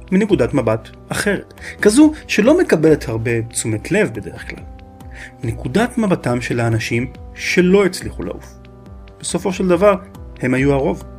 מנקודת מבט אחרת, כזו שלא מקבלת הרבה תשומת לב בדרך כלל. מנקודת מבטם של האנשים שלא הצליחו לעוף. בסופו של דבר, הם היו הרוב.